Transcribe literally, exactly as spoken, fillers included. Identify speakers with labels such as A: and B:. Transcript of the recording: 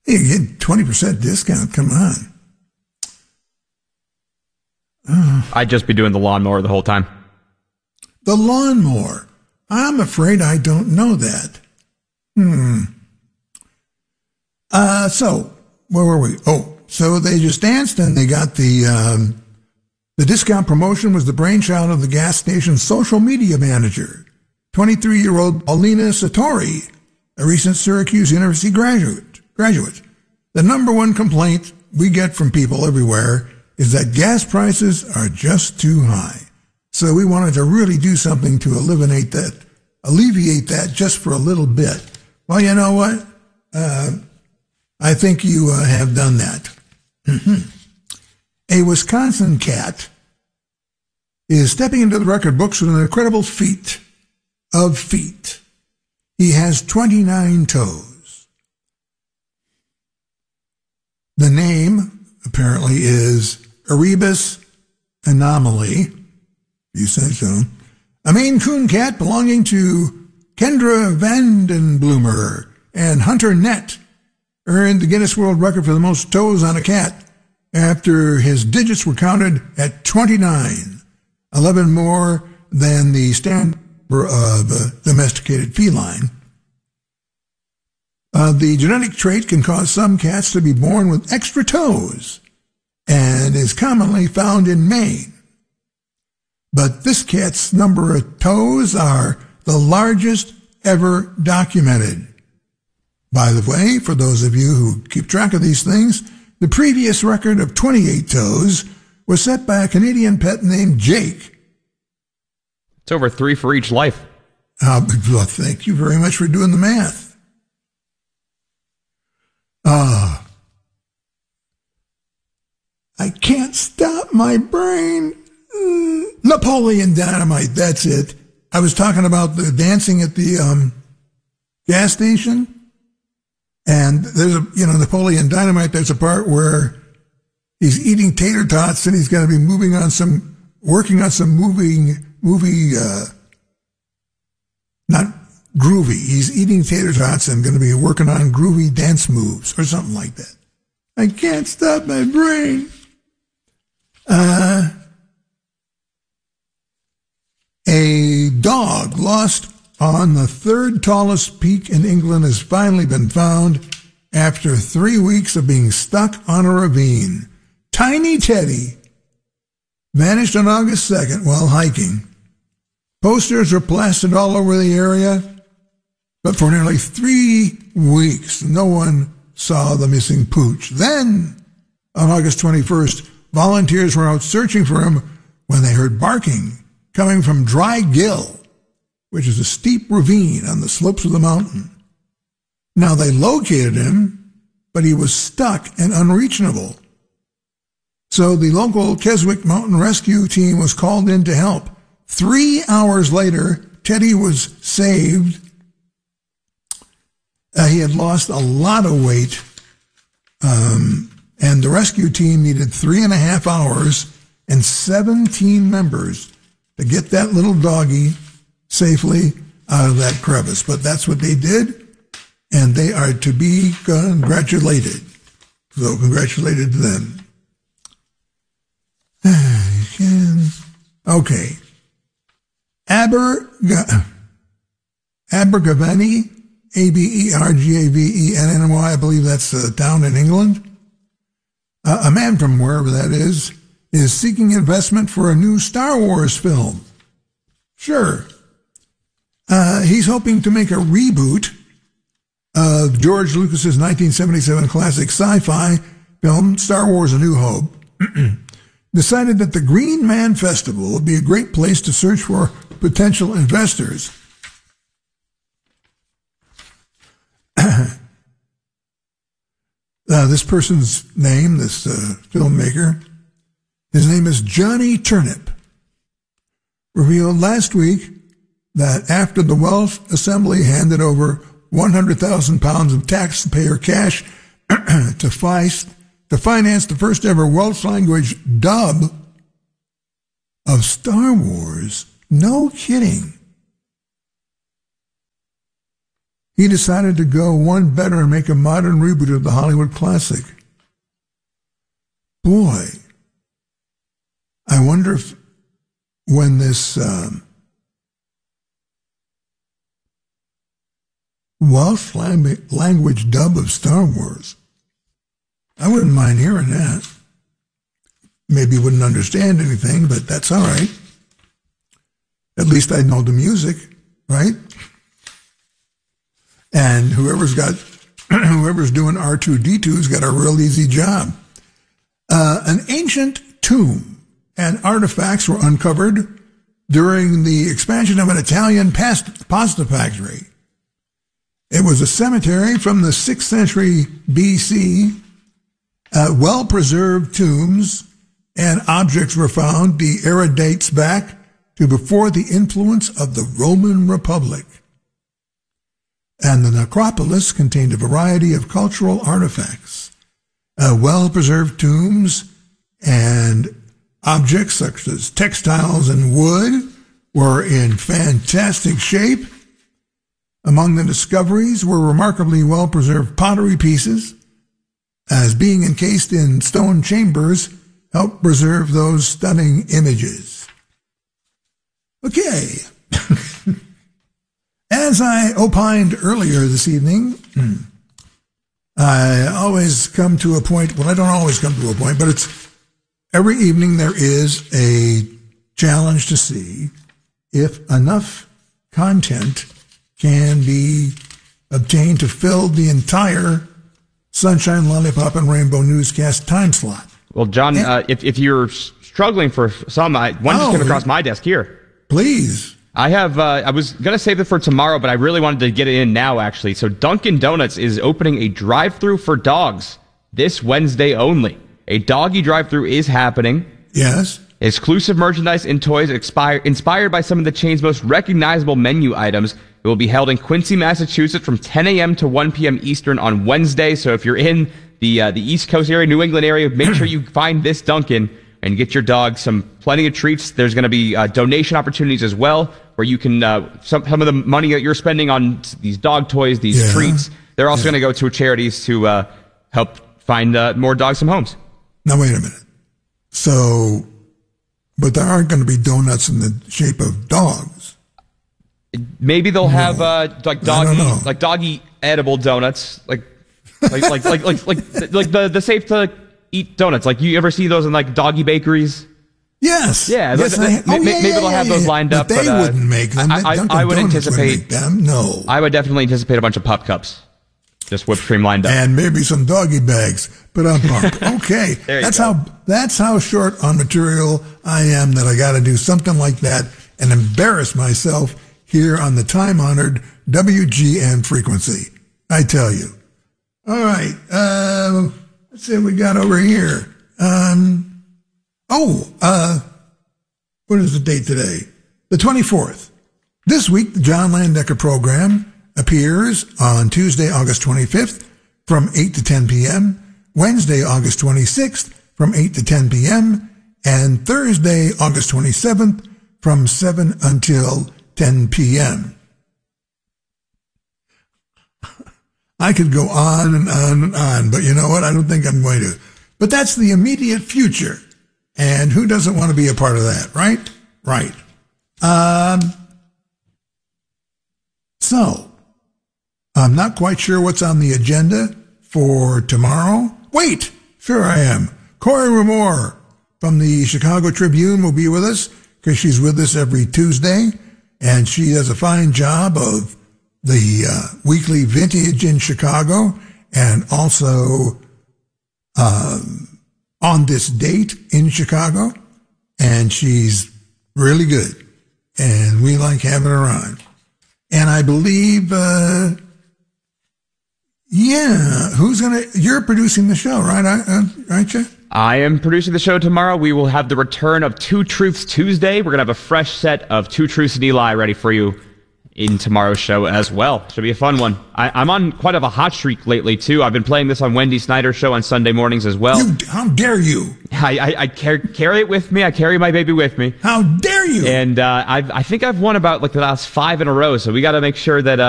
A: You get twenty percent discount. Come on. Oh.
B: I'd just be doing the lawnmower the whole time.
A: The lawnmower. I'm afraid I don't know that. Hmm. Uh, so, where were we? Oh, so they just danced and they got the, um, the discount promotion was the brainchild of the gas station's social media manager, twenty-three-year-old Paulina Sartori, a recent Syracuse University graduate. graduate. The number one complaint we get from people everywhere is that gas prices are just too high. So we wanted to really do something to eliminate that, alleviate that just for a little bit. Well, you know what? Uh, I think you uh, have done that. Mm-hmm. A Wisconsin cat is stepping into the record books with an incredible feat of feet. He has twenty-nine toes. The name, apparently, is Erebus Anomaly. You said so. A Maine Coon cat belonging to Kendra Vandenbloomer and Hunter Nett earned the Guinness World Record for the most toes on a cat after his digits were counted at twenty-nine, eleven more than the standard of a domesticated feline. Uh, the genetic trait can cause some cats to be born with extra toes and is commonly found in Maine. But this cat's number of toes are the largest ever documented. By the way, for those of you who keep track of these things, the previous record of twenty-eight toes was set by a Canadian pet named Jake.
B: It's over three for each life.
A: Uh, well, thank you very much for doing the math. Uh, I can't stop my brain. Mm, Napoleon Dynamite, that's it. I was talking about the dancing at the um, gas station. And there's a, you know, Napoleon Dynamite, there's a part where he's eating tater tots and he's going to be moving on some, working on some moving, movie, uh, not groovy. He's eating tater tots and going to be working on groovy dance moves or something like that. I can't stop my brain. Uh, a dog lost on the third tallest peak in England has finally been found after three weeks of being stuck on a ravine. Tiny Teddy vanished on August second while hiking. Posters were plastered all over the area, but for nearly three weeks, no one saw the missing pooch. Then, on August twenty-first, volunteers were out searching for him when they heard barking coming from Dry Gill, which is a steep ravine on the slopes of the mountain. Now, they located him, but he was stuck and unreachable. So the local Keswick Mountain Rescue team was called in to help. Three hours later, Teddy was saved. Uh, he had lost a lot of weight, um, and the rescue team needed three and a half hours and seventeen members to get that little doggy safely out of that crevice. But that's what they did, and they are to be congratulated. So congratulated to them. Okay. Aber, Abergavenny, A B E R G A V E N N Y, I believe that's a town in England. Uh, a man from wherever that is, is seeking investment for a new Star Wars film. Sure. Uh, he's hoping to make a reboot of George Lucas's nineteen seventy-seven classic sci-fi film, Star Wars: A New Hope. Decided that the Green Man Festival would be a great place to search for potential investors. uh, this person's name, this uh, filmmaker, his name is Johnny Turnip, revealed last week that after the Welsh Assembly handed over one hundred thousand pounds of taxpayer cash to Feist, to finance the first ever Welsh language dub of Star Wars. No kidding. he decided to go one better and make a modern reboot of the Hollywood classic. Boy, I wonder if when this um, Welsh language dub of Star Wars, I wouldn't mind hearing that. Maybe wouldn't understand anything, but that's all right. At least I know the music, right? And whoever's got, whoever's doing R two D two's got a real easy job. Uh, an ancient tomb and artifacts were uncovered during the expansion of an Italian past, pasta factory. It was a cemetery from the sixth century B C. Uh, well-preserved tombs and objects were found. The era dates back to before the influence of the Roman Republic. And the necropolis contained a variety of cultural artifacts. Uh, well-preserved tombs and objects such as textiles and wood were in fantastic shape. Among the discoveries were remarkably well-preserved pottery pieces, as being encased in stone chambers helped preserve those stunning images. Okay. As I opined earlier this evening, I always come to a point, well, I don't always come to a point, but it's every evening there is a challenge to see if enough content can be obtained to fill the entire Sunshine, Lollipop, and Rainbow newscast time slot.
B: Well, John, and, uh, if, if you're struggling for some, I, one just oh, came across my desk here.
A: Please.
B: I have, uh, I was going to save it for tomorrow, but I really wanted to get it in now, actually. So Dunkin' Donuts is opening a drive-thru for dogs this Wednesday only. A doggy drive-thru is happening.
A: Yes.
B: Exclusive merchandise and toys expire, inspired by some of the chain's most recognizable menu items. It will be held in Quincy, Massachusetts from ten a.m. to one p.m. Eastern on Wednesday. So if you're in the uh, the East Coast area, New England area, make sure you find this Dunkin' and get your dog some plenty of treats. There's going to be uh, donation opportunities as well, where you can, uh, some, some of the money that you're spending on these dog toys, these yeah. treats, they're also yeah. going to go to charities to uh, help find uh, more dogs some homes.
A: Now, wait a minute. So, but there aren't going to be donuts in the shape of dogs.
B: Maybe they'll no. have uh, like doggy, like doggy edible donuts, like like like like like like, like the the safe to eat donuts. Like you ever see those in like doggy bakeries?
A: Yes.
B: Yeah.
A: Yes,
B: they,
A: they, oh,
B: maybe
A: yeah,
B: they'll
A: yeah,
B: have those lined
A: but
B: up.
A: They
B: but, uh,
A: wouldn't make them.
B: I, I, I would anticipate
A: make them. No.
B: I would definitely anticipate a bunch of pup cups, just whipped cream lined up,
A: and maybe some doggy bags. But I'm pumped. Okay. That's
B: go.
A: how. That's how short on material I am that I got to do something like that and embarrass myself here on the time-honored W G N frequency. I tell you. All right. Uh, let's see what we got over here. Um, oh, uh, what is the date today? The twenty-fourth. This week, the John Landecker program appears on Tuesday, August twenty-fifth from eight to ten p.m., Wednesday, August twenty-sixth from eight to ten p.m., and Thursday, August twenty-seventh from seven until ten p.m. I could go on and on and on, but you know what? I don't think I'm going to. But that's the immediate future. And who doesn't want to be a part of that, right? Right. Um, so, I'm not quite sure what's on the agenda for tomorrow. Wait! Sure I am. Corey Ramore from the Chicago Tribune will be with us because she's with us every Tuesday. And she does a fine job of the uh, weekly vintage in Chicago and also um, on this date in Chicago. And she's really good. And we like having her on. And I believe, uh, yeah, who's going to, you're producing the show, right? Uh, aren't you?
B: I am producing the show tomorrow. We will have the return of Two Truths Tuesday. We're going to have a fresh set of Two Truths and Eli ready for you in tomorrow's show as well. Should be a fun one. I, I'm on quite of a hot streak lately, too. I've been playing this on Wendy Snyder's show on Sunday mornings as well.
A: You, how dare you?
B: I, I, I car- carry it with me. I carry my baby with me.
A: How dare you?
B: And uh, I've, I think I've won about like the last five in a row, so we got to make sure that... Uh,